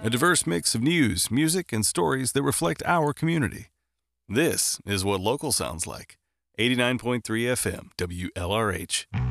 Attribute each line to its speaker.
Speaker 1: a diverse mix of news, music, and stories that reflect our community. This is what local sounds like. 89.3 FM, WLRH.